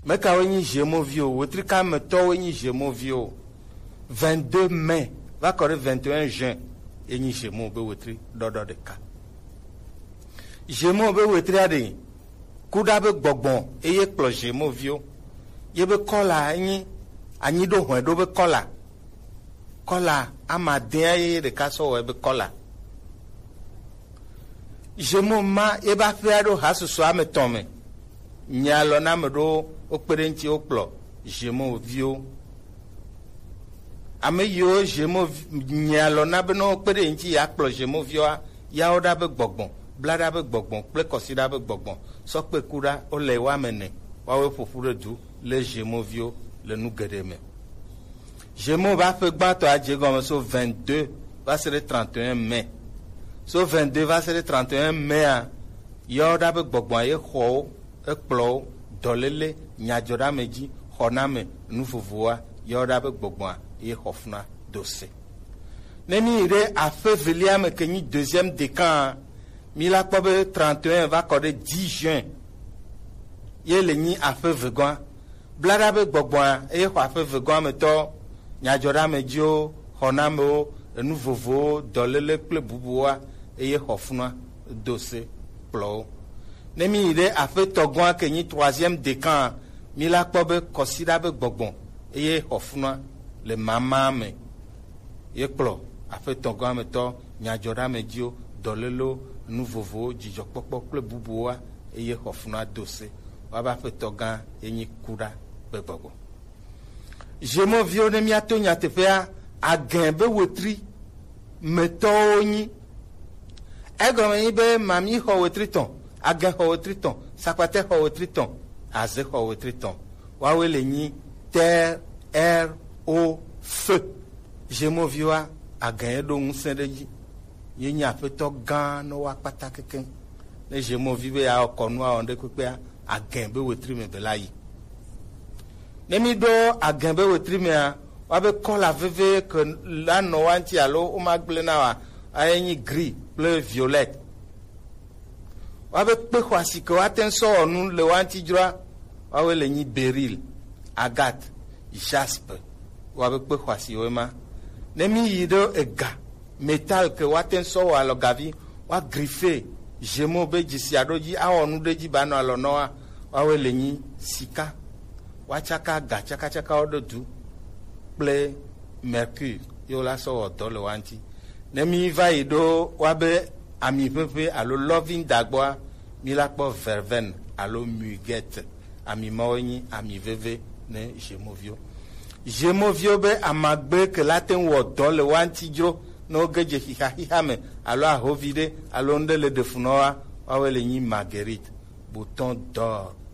Meka wenyi Gémovio, wetri ka meto wenyi Gémovio. 22 mai, va kore 21 juin, enyi Gémo be wetri dodo de ka. Gémo be wetri ade, kuda be gbogbon, eye kplo Gémovio. Ye be kola enyi, anyi do hwen do be kola. Kola, ama den ye de ka so we be kola. Gémo ma, ye ba fe ado hasusu ame tome. Nyalo na me do okperenchi okplo Gémovio. Ame yo Gémo nyalo na be no okperenchi ya kplo Gémovio ya oda be gbogbon, blada be gbogbon, ple kosida be gbogbon. So pe kuda o le wa mene, wa we fofure du le Gémovio le nou gede me. Gémo va fe gbato a djegom so 22 va ser le 31 mai. So 22 va ser le 31 mai ya oda be gbogbon ye kho ekplo dolele nyajora meji honame nufuvuwa yoda be gbogbon ye hofna dossier neni ire a février me kenyi deuxième décan mila pobe 31 va code 10 juin ye le ni a février blada be gbogbon ye ho a février me to nyajora meji o honame o nufuvuwo dolele ple bubuwa ye hofna dossier plo Nemi ide a fait togon ke ni troisième décan mila pobe kosida be gbogbon eye hofuna le mama me ye kplo a fait togon me to nyajora me dio dolelo nouveau jijo popo ple bubuwa eye hofuna dossier wa ba fait togon enyi kuda be gbogbon Gémovio ne mi atonya tefea agen be wetri meto nyi ego me be mami ho wetri ton Agen ho triton, sakwate ho triton, aze ho triton. Wawe le ni terre, air, eau, feu. Gémovio agen do unsendeji. Ye nya feto gan no wa pata keken. Ne Gémovio be a okonu a onde kwepe agen be wetri me belayi. Ne mi do agen be wetri me wa be kola veve que la no wanti alo o magblena wa ayenyi gris, bleu, violette. Wabe pe kwasi ko atenso onu le wanti jura wawe le ni beryl agate jaspe wabe pe kwasi wema nemi yido ega metal ke watenso wa lo gavi wa griffe Gémo be jisiadoji a onu deji bano alonoa wawe le ni sika wachaka ga chaka ododu ple mercure yo la so odo le wanti nemi va yido wabe ami pepe alo loving dagboa milakpo verven alo muguette ami maoni ami veve ne Gémovio be amagbe ke laten wo dole wanti jro no geje hiha me alo ahovide alo ndele defunoa wawele ni Marguerite bouton d'or